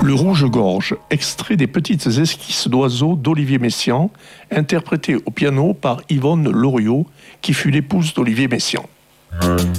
Le rouge-gorge, extrait des petites esquisses d'oiseaux d'Olivier Messiaen, interprété au piano par Yvonne Loriot, qui fut l'épouse d'Olivier Messiaen.